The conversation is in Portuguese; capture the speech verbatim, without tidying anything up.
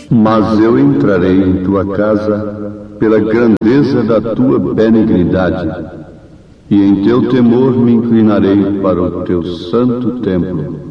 Mas eu entrarei em tua casa pela grandeza da tua benignidade, e em teu temor me inclinarei para o teu santo templo.